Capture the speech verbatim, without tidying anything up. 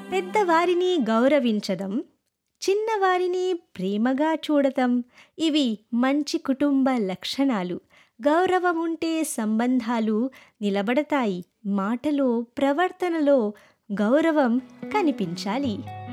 పెద్దవారిని గౌరవించడం, చిన్నవారిని ప్రేమగా చూడటం ఇవి మంచి కుటుంబ లక్షణాలు. గౌరవం ఉంటే సంబంధాలు నిలబడతాయి. మాటలో, ప్రవర్తనలో గౌరవం కనిపించాలి.